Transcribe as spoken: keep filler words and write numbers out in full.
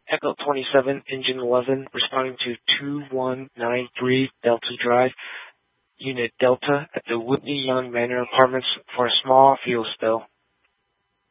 Echo twenty-seven, Engine eleven, responding to two one nine three Delta Drive, Unit Delta, at the Whitney Young Manor Apartments for a small fuel spill.